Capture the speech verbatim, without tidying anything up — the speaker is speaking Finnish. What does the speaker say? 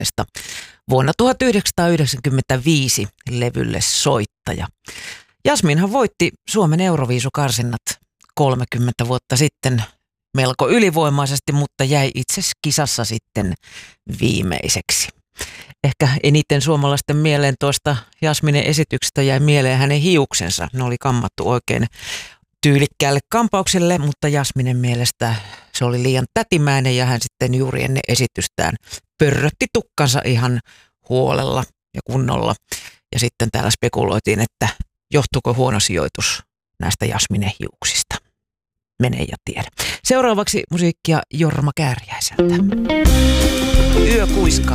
Suomesta. Vuonna tuhatyhdeksänsataayhdeksänkymmentäviisi levylle soittaja. Jasminhan voitti Suomen Euroviisukarsinnat kolmekymmentä vuotta sitten melko ylivoimaisesti, mutta jäi itse kisassa sitten viimeiseksi. Ehkä eniten suomalaisten mieleen tuosta Jasminen esityksestä jäi mieleen hänen hiuksensa. Ne oli kammattu oikein tyylikkäälle kampaukselle, mutta Jasminen mielestä se oli liian tätimäinen ja hän sitten juuri ennen esitystään pörrötti tukkansa ihan huolella ja kunnolla. Ja sitten täällä spekuloitiin, että johtuuko huono sijoitus näistä Jasminen hiuksista. Mene ja tiedä. Seuraavaksi musiikkia Jorma Kääriäiseltä. Yö kuiskaa.